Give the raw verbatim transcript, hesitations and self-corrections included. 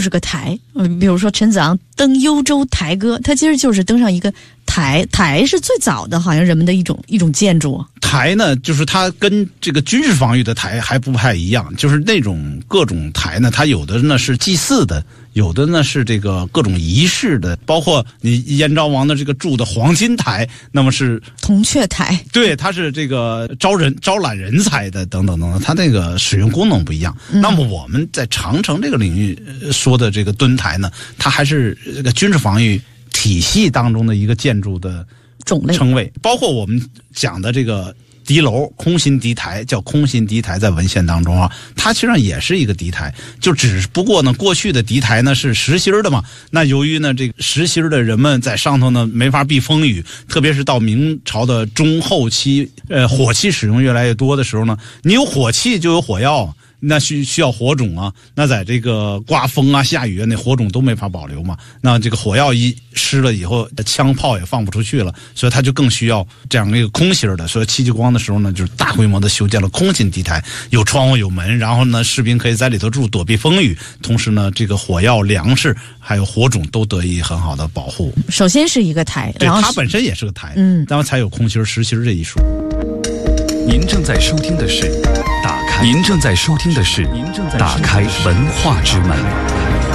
就是个台。嗯，比如说陈子昂登幽州台歌，它其实就是登上一个台，台是最早的好像人们的一种一种建筑。 台呢，就是它跟这个军事防御的台还不太一样，就是那种各种台呢，它有的呢是祭祀的，有的呢是这个各种仪式的，包括你燕昭王的这个筑的黄金台，那么是铜雀台， 对，它是这个招人招揽人才的，等等等等，它那个使用功能不一样。嗯、那么我们在长城这个领域说的这个墩台呢，它还是这个军事防御体系当中的一个建筑的种类称谓，包括我们讲的这个敌楼空心敌台，叫空心敌台，在文献当中啊，它实际上也是一个敌台，就只不过呢，过去的敌台呢是实心的嘛，那由于呢这个实心的人们在上头呢没法避风雨，特别是到明朝的中后期，呃，火器使用越来越多的时候呢，你有火器就有火药。那需需要火种啊，那在这个刮风啊、下雨啊，那火种都没法保留嘛。那这个火药一湿了以后，枪炮也放不出去了，所以它就更需要这样一个空心的。所以戚继光的时候呢，就是大规模的修建了空心敌台，有窗户有门，然后呢，士兵可以在里头住，躲避风雨。同时呢，这个火药、粮食还有火种都得以很好的保护。 首先是一个台， 对， 然后它本身也是个台， 嗯， 然后才有空心、实心这一说。 您正在收听的是打开，您正在收听的是打开文化之门。